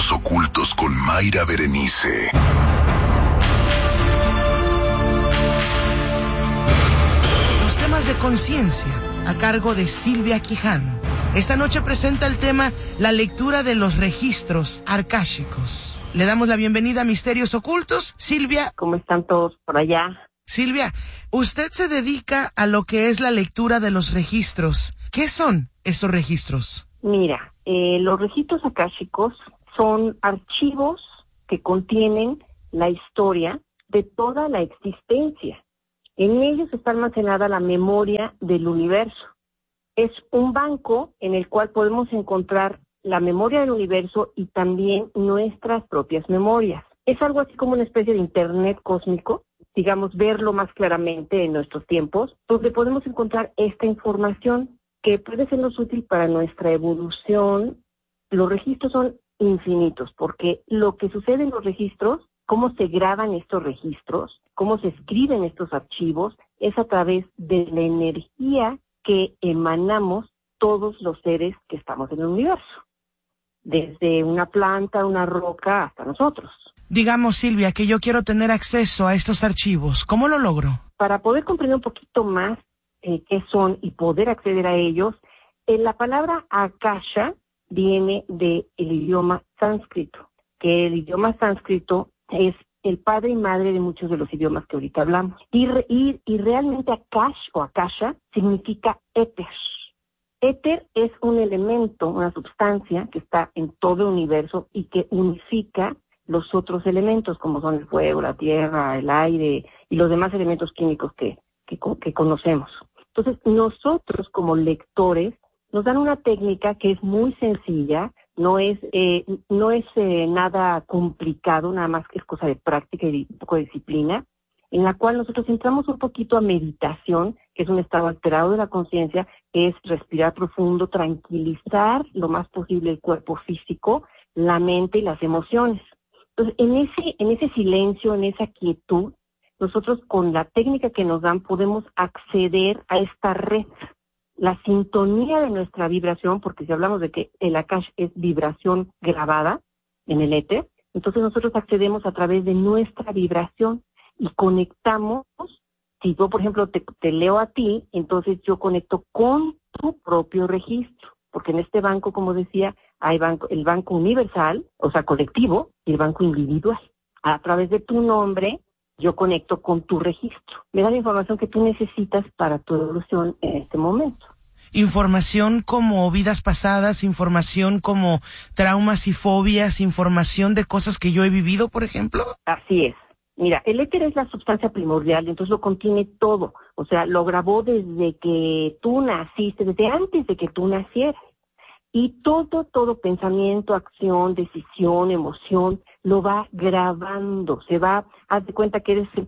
Misterios Ocultos con Mayra Berenice. Los temas de conciencia, a cargo de Silvia Quijano. Esta noche presenta el tema la lectura de los registros akáshicos. Le damos la bienvenida a Misterios Ocultos. Silvia. ¿Cómo están todos por allá? Silvia, usted se dedica a lo que es la lectura de los registros. ¿Qué son estos registros? Mira, los registros akáshicos son archivos que contienen la historia de toda la existencia. En ellos está almacenada la memoria del universo. Es un banco en el cual podemos encontrar la memoria del universo y también nuestras propias memorias. Es algo así como una especie de internet cósmico, digamos, verlo más claramente en nuestros tiempos, donde podemos encontrar esta información que puede sernos útil para nuestra evolución. Los registros son infinitos, porque lo que sucede en los registros, cómo se graban estos registros, cómo se escriben estos archivos, es a través de la energía que emanamos todos los seres que estamos en el universo, desde una planta, una roca, hasta nosotros. Digamos, Silvia, que yo quiero tener acceso a estos archivos. ¿Cómo lo logro? Para poder comprender un poquito más qué son y poder acceder a ellos, la palabra akasha viene del idioma sánscrito, que el idioma sánscrito es el padre y madre de muchos de los idiomas que ahorita hablamos. Y realmente akash o akasha significa éter. Éter es un elemento, una sustancia que está en todo el universo y que unifica los otros elementos, como son el fuego, la tierra, el aire y los demás elementos químicos que conocemos. Entonces, nosotros como lectores nos dan una técnica que es muy sencilla, no es nada complicado, nada más que es cosa de práctica y un poco de disciplina, en la cual nosotros entramos un poquito a meditación, que es un estado alterado de la conciencia, que es respirar profundo, tranquilizar lo más posible el cuerpo físico, la mente y las emociones. Entonces, en ese silencio, en esa quietud, nosotros con la técnica que nos dan podemos acceder a esta red, la sintonía de nuestra vibración, porque si hablamos de que el akash es vibración grabada en el éter, entonces nosotros accedemos a través de nuestra vibración y conectamos. Si yo, por ejemplo, te leo a ti, entonces yo conecto con tu propio registro, porque en este banco, como decía, hay el banco universal, o sea, colectivo, y el banco individual. A través de tu nombre, yo conecto con tu registro. Me da la información que tú necesitas para tu evolución en este momento. Información como vidas pasadas, información como traumas y fobias, información de cosas que yo he vivido, por ejemplo. Así es. Mira, el éter es la sustancia primordial, entonces lo contiene todo. O sea, lo grabó desde que tú naciste, desde antes de que tú nacieras. Y todo pensamiento, acción, decisión, emoción, lo va grabando. Haz de cuenta que eres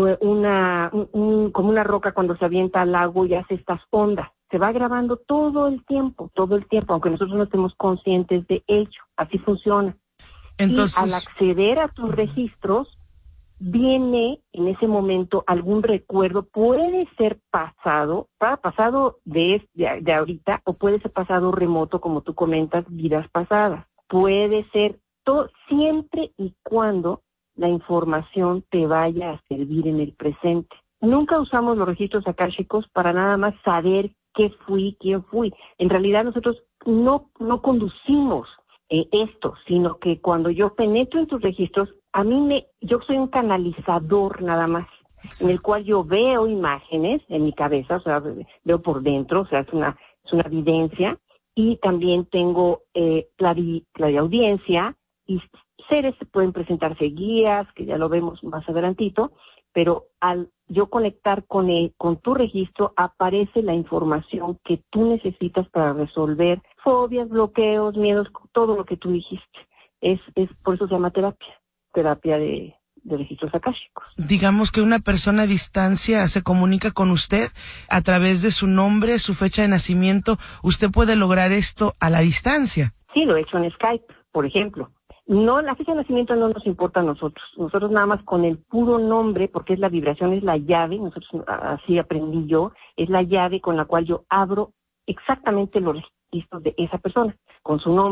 como una roca cuando se avienta al lago y hace estas ondas. Se va grabando todo el tiempo, aunque nosotros no estemos conscientes de ello. Así funciona. Entonces, y al acceder a tus registros, viene en ese momento algún recuerdo, puede ser pasado de ahorita, o puede ser pasado remoto, como tú comentas, vidas pasadas. Puede ser todo, siempre y cuando la información te vaya a servir en el presente. Nunca usamos los registros akáshicos para nada más saber qué fui, quién fui. En realidad nosotros no conducimos esto, sino que cuando yo penetro en tus registros, yo soy un canalizador nada más. Exacto. En el cual yo veo imágenes en mi cabeza, o sea, veo por dentro, o sea, es una vivencia, y también tengo clariaudiencia, y seres pueden presentarse guías, que ya lo vemos más adelantito, pero al yo conectar con tu registro, aparece la información que tú necesitas para resolver fobias, bloqueos, miedos, todo lo que tú dijiste. Es por eso se llama terapia de registros akáshicos. Digamos que una persona a distancia se comunica con usted a través de su nombre, su fecha de nacimiento. ¿Usted puede lograr esto a la distancia? Sí, lo he hecho en Skype, por ejemplo. No, la fecha de nacimiento no nos importa a nosotros. Nosotros nada más con el puro nombre, porque es la vibración, es la llave, nosotros así aprendí yo, es la llave con la cual yo abro exactamente los registros de esa persona, con su nombre.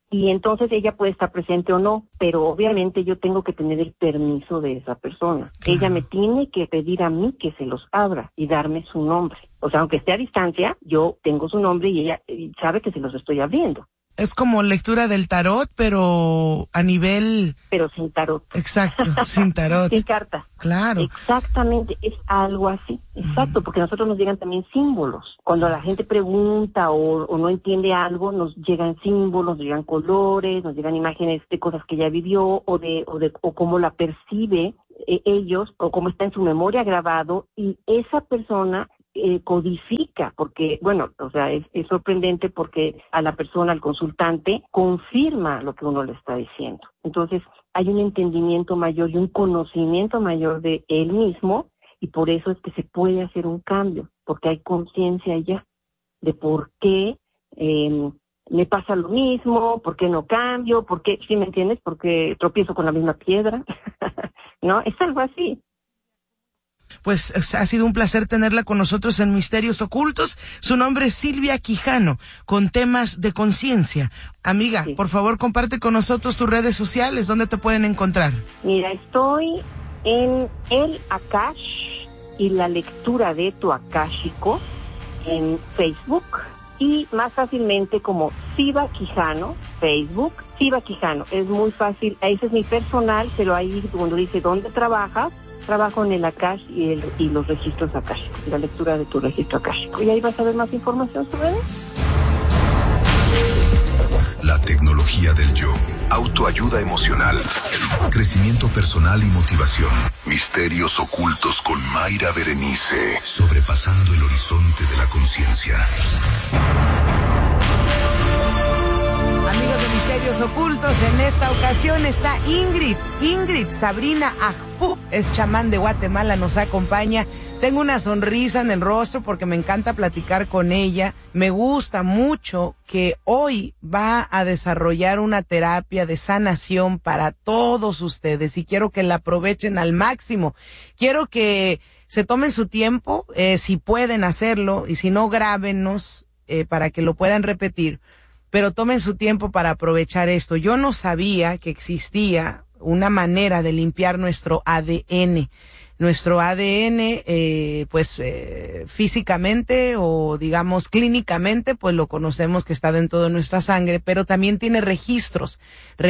Y entonces ella puede estar presente o no, pero obviamente yo tengo que tener el permiso de esa persona. Ella me tiene que pedir a mí que se los abra y darme su nombre. O sea, aunque esté a distancia, yo tengo su nombre y ella sabe que se los estoy abriendo. Es como lectura del tarot, pero a nivel... Pero sin tarot. Exacto, sin tarot. Sin carta. Claro. Exactamente, es algo así. Exacto, porque a nosotros nos llegan también símbolos. Cuando la gente pregunta o no entiende algo, nos llegan símbolos, nos llegan colores, nos llegan imágenes de cosas que ya vivió o cómo la percibe ellos o cómo está en su memoria grabado, y esa persona codifica, porque, bueno, o sea, es sorprendente porque a la persona, al consultante, confirma lo que uno le está diciendo. Entonces, hay un entendimiento mayor y un conocimiento mayor de él mismo, y por eso es que se puede hacer un cambio, porque hay conciencia ya de por qué me pasa lo mismo, por qué no cambio, por qué, ¿sí me entiendes? Porque tropiezo con la misma piedra, ¿no? Es algo así. Pues ha sido un placer tenerla con nosotros en Misterios Ocultos. Su nombre es Silvia Quijano, con temas de conciencia. Amiga, sí, por favor, comparte con nosotros tus redes sociales. ¿Dónde te pueden encontrar? Mira, estoy en el Akash y la lectura de tu akáshico en Facebook, y más fácilmente como Siva Quijano, Facebook, Siva Quijano. Es muy fácil, ese es mi personal, pero ahí cuando dice ¿dónde trabajas? Trabajo en el Akash y los registros akáshicos, la lectura de tu registro akáshico. Y ahí vas a ver más información sobre él. La tecnología del yo, autoayuda emocional, crecimiento personal y motivación. Misterios ocultos con Mayra Berenice, sobrepasando el horizonte de la conciencia. Amigos de Misterios Ocultos, en esta ocasión está Ingrid Sabrina Ajpú, es chamán de Guatemala, nos acompaña. Tengo una sonrisa en el rostro porque me encanta platicar con ella. Me gusta mucho que hoy va a desarrollar una terapia de sanación para todos ustedes y quiero que la aprovechen al máximo. Quiero que se tomen su tiempo, si pueden hacerlo, y si no, grábenos para que lo puedan repetir. Pero tomen su tiempo para aprovechar esto. Yo no sabía que existía una manera de limpiar nuestro ADN. Nuestro ADN, físicamente o digamos clínicamente, pues lo conocemos que está dentro de nuestra sangre, pero también tiene registros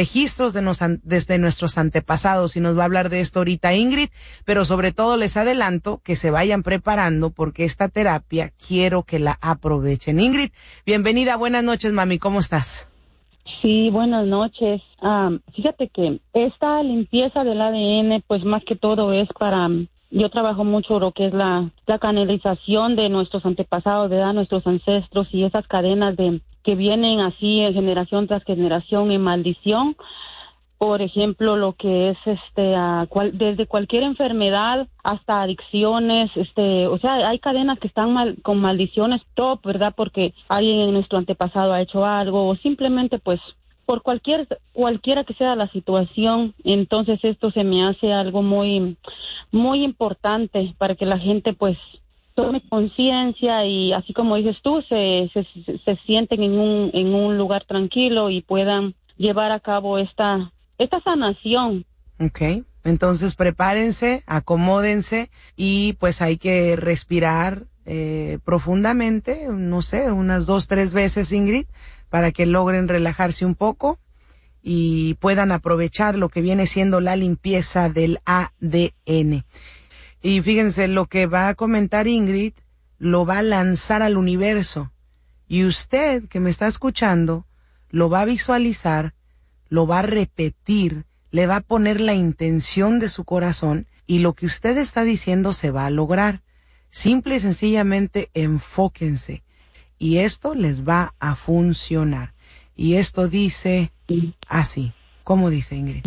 desde nuestros antepasados, y nos va a hablar de esto ahorita Ingrid, pero sobre todo les adelanto que se vayan preparando porque esta terapia quiero que la aprovechen. Ingrid, bienvenida, buenas noches, mami, ¿cómo estás? Sí, buenas noches. Fíjate que esta limpieza del ADN, pues más que todo es para... Yo trabajo mucho lo que es la canalización de nuestros antepasados, de nuestros ancestros, y esas cadenas que vienen así en generación tras generación en maldición. Por ejemplo, lo que es desde cualquier enfermedad hasta adicciones, o sea, hay cadenas que están con maldiciones top, ¿verdad? Porque alguien en nuestro antepasado ha hecho algo, o simplemente pues por cualquiera que sea la situación. Entonces esto se me hace algo muy muy importante para que la gente pues tome conciencia y, así como dices tú, se sienten en un lugar tranquilo y puedan llevar a cabo esta sanación. Okay, entonces prepárense, acomódense y pues hay que respirar profundamente, no sé, unas 2-3 veces, Ingrid, para que logren relajarse un poco y puedan aprovechar lo que viene siendo la limpieza del ADN. Y fíjense, lo que va a comentar Ingrid lo va a lanzar al universo, y usted que me está escuchando lo va a visualizar, lo va a repetir, le va a poner la intención de su corazón, y lo que usted está diciendo se va a lograr. Simple y sencillamente enfóquense, y esto les va a funcionar. Y esto dice así. ¿Cómo dice, Ingrid?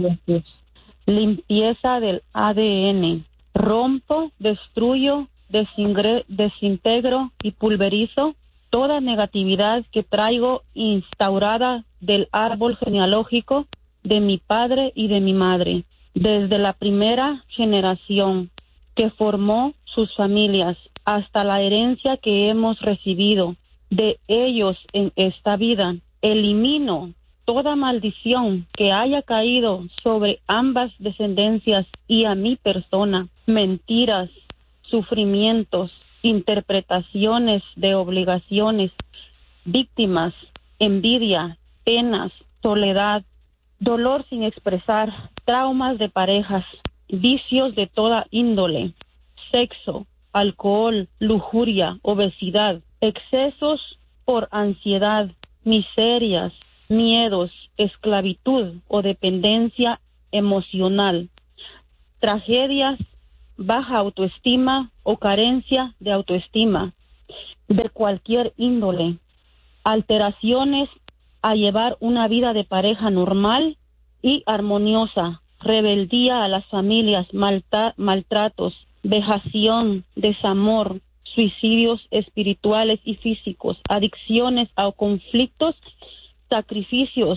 Limpieza del ADN. Rompo, destruyo, desintegro y pulverizo toda negatividad que traigo instaurada del árbol genealógico de mi padre y de mi madre, desde la primera generación que formó sus familias hasta la herencia que hemos recibido de ellos en esta vida. Elimino toda maldición que haya caído sobre ambas descendencias y a mi persona, mentiras, sufrimientos, interpretaciones de obligaciones, víctimas, envidia, penas, soledad, dolor sin expresar, traumas de parejas, vicios de toda índole, sexo, alcohol, lujuria, obesidad, excesos por ansiedad, miserias, miedos, esclavitud o dependencia emocional, tragedias, baja autoestima o carencia de autoestima de cualquier índole, alteraciones a llevar una vida de pareja normal y armoniosa, rebeldía a las familias, maltratos, vejación, desamor, suicidios espirituales y físicos, adicciones a conflictos, sacrificios,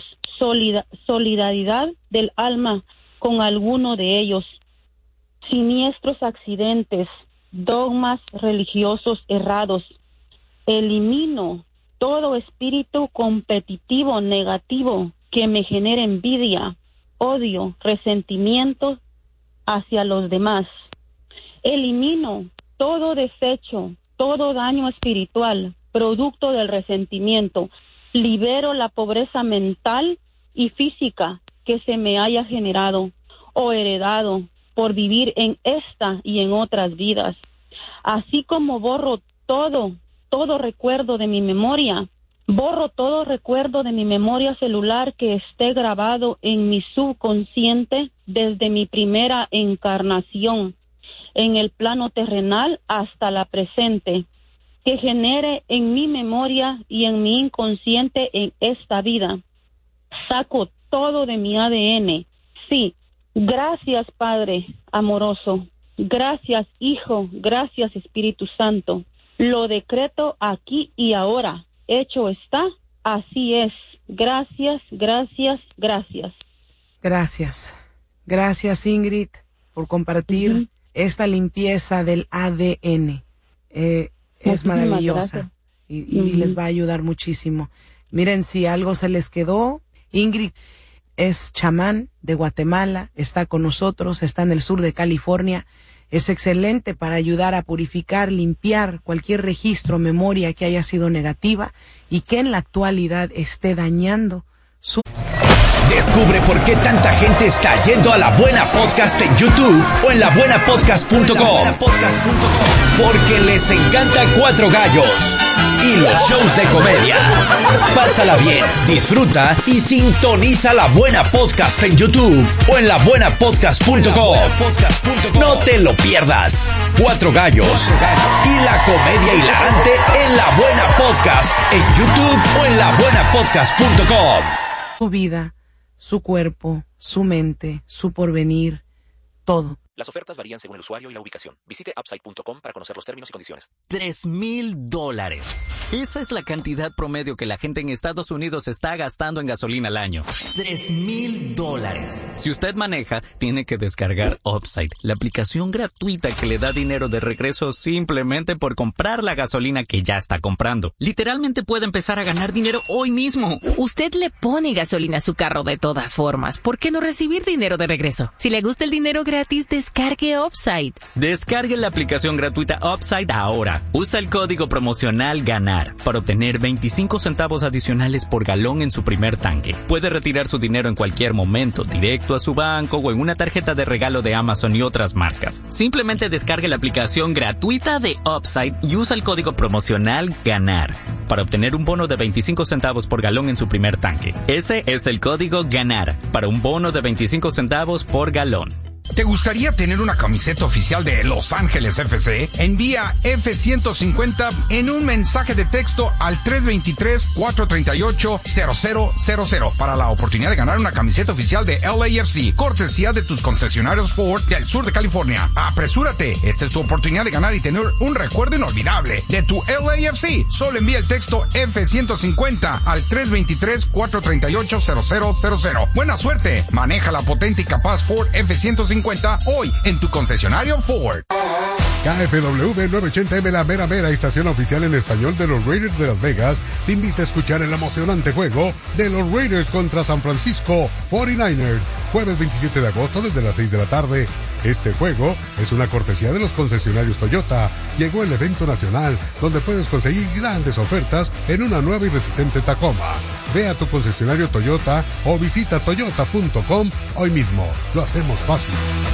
solidaridad del alma con alguno de ellos, siniestros accidentes, dogmas religiosos errados. Elimino todo espíritu competitivo negativo que me genere envidia, odio, resentimiento hacia los demás. Elimino todo desecho, todo daño espiritual, producto del resentimiento. Libero la pobreza mental y física que se me haya generado o heredado por vivir en esta y en otras vidas. Así como borro todo recuerdo de mi memoria, borro todo recuerdo de mi memoria celular que esté grabado en mi subconsciente desde mi primera encarnación en el plano terrenal hasta la presente, que genere en mi memoria y en mi inconsciente en esta vida. Saco todo de mi ADN. Sí, gracias Padre amoroso, gracias Hijo, gracias Espíritu Santo. Lo decreto aquí y ahora. Hecho está, así es. Gracias, gracias, gracias. Gracias. Gracias, Ingrid, por compartir esta limpieza del ADN. Es maravillosa y les va a ayudar muchísimo. Miren, si algo se les quedó, Ingrid es chamán de Guatemala, está con nosotros, está en el sur de California. Es excelente para ayudar a purificar, limpiar cualquier registro, memoria que haya sido negativa y que en la actualidad esté dañando su... Descubre por qué tanta gente está yendo a La Buena Podcast en YouTube o en labuenapodcast.com. Porque les encanta Cuatro Gallos y los shows de comedia. Pásala bien, disfruta y sintoniza La Buena Podcast en YouTube o en labuenapodcast.com. No te lo pierdas. Cuatro Gallos y la comedia hilarante en La Buena Podcast en YouTube o en labuenapodcast.com. Su vida, su cuerpo, su mente, su porvenir, todo. Las ofertas varían según el usuario y la ubicación. Visite Upside.com para conocer los términos y condiciones. $3,000. Esa es la cantidad promedio que la gente en Estados Unidos está gastando en gasolina al año. $3,000. Si usted maneja, tiene que descargar Upside, la aplicación gratuita que le da dinero de regreso simplemente por comprar la gasolina que ya está comprando. Literalmente puede empezar a ganar dinero hoy mismo. Usted le pone gasolina a su carro de todas formas. ¿Por qué no recibir dinero de regreso? Si le gusta el dinero gratis, descargue Upside. Descargue la aplicación gratuita Upside ahora. Usa el código promocional GANAR para obtener 25 centavos adicionales por galón en su primer tanque. Puede retirar su dinero en cualquier momento, directo a su banco o en una tarjeta de regalo de Amazon y otras marcas. Simplemente descargue la aplicación gratuita de Upside y usa el código promocional GANAR para obtener un bono de 25 centavos por galón en su primer tanque. Ese es el código GANAR para un bono de 25 centavos por galón. ¿Te gustaría tener una camiseta oficial de Los Ángeles FC? Envía F-150 en un mensaje de texto al 323-438-0000 para la oportunidad de ganar una camiseta oficial de LAFC, cortesía de tus concesionarios Ford del sur de California. ¡Apresúrate! Esta es tu oportunidad de ganar y tener un recuerdo inolvidable de tu LAFC. Solo envía el texto F-150 al 323-438-0000. ¡Buena suerte! Maneja la potente y capaz Ford F-150 hoy en tu concesionario Ford. KFWB 980M, la mera estación oficial en español de los Raiders de Las Vegas, te invita a escuchar el emocionante juego de los Raiders contra San Francisco 49ers, jueves 27 de agosto desde las 6 de la tarde. Este juego es una cortesía de los concesionarios Toyota. Llegó el evento nacional donde puedes conseguir grandes ofertas en una nueva y resistente Tacoma. Ve a tu concesionario Toyota o visita toyota.com hoy mismo. Lo hacemos fácil.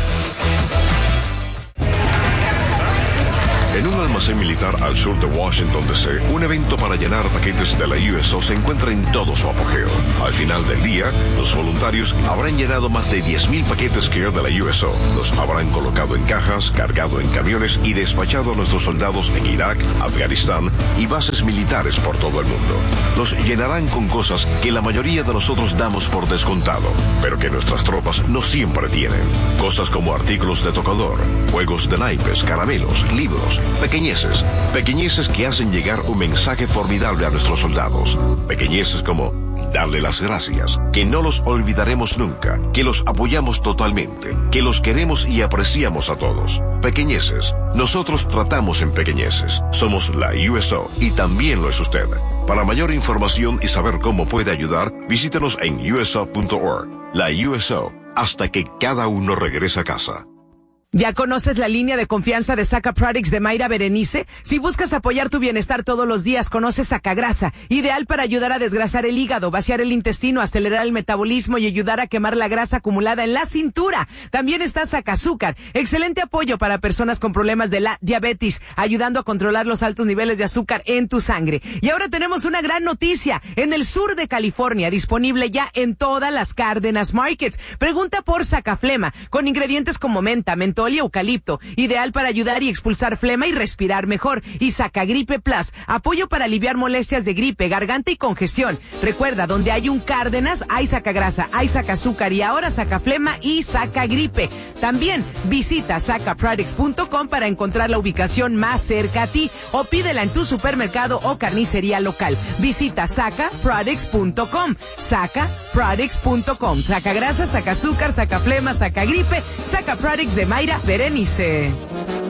En un almacén militar al sur de Washington, D.C., un evento para llenar paquetes de la USO se encuentra en todo su apogeo. Al final del día, los voluntarios habrán llenado más de 10,000 paquetes Care de la USO. Los habrán colocado en cajas, cargado en camiones y despachado a nuestros soldados en Irak, Afganistán y bases militares por todo el mundo. Los llenarán con cosas que la mayoría de nosotros damos por descontado, pero que nuestras tropas no siempre tienen. Cosas como artículos de tocador, juegos de naipes, caramelos, libros, pequeñeces que hacen llegar un mensaje formidable a nuestros soldados. Pequeñeces como darle las gracias, que no los olvidaremos nunca, que los apoyamos totalmente, que los queremos y apreciamos a todos. Pequeñeces. Nosotros tratamos en pequeñeces. Somos la USO y también lo es usted. Para mayor información y saber cómo puede ayudar, visítenos en uso.org. La USO, hasta que cada uno regrese a casa. ¿Ya conoces la línea de confianza de Saca Products de Mayra Berenice? Si buscas apoyar tu bienestar todos los días, conoce Sacagrasa, ideal para ayudar a desgrasar el hígado, vaciar el intestino, acelerar el metabolismo y ayudar a quemar la grasa acumulada en la cintura. También está Sacazúcar, excelente apoyo para personas con problemas de la diabetes, ayudando a controlar los altos niveles de azúcar en tu sangre. Y ahora tenemos una gran noticia, en el sur de California, disponible ya en todas las Cárdenas Markets. Pregunta por Sacaflema, con ingredientes como menta, mentol y eucalipto, ideal para ayudar y expulsar flema y respirar mejor. Y Sacagripe Plus, apoyo para aliviar molestias de gripe, garganta y congestión. Recuerda, donde hay un Cárdenas, hay Sacagrasa, hay Sacazúcar y ahora Sacaflema y Sacagripe. También visita sacaproducts.com para encontrar la ubicación más cerca a ti o pídela en tu supermercado o carnicería local. Visita sacaproducts.com, sacaproducts.com. Sacagrasa, Sacazúcar, Sacaflema, Sacagripe, Sacaproducts de Mayra Berenice.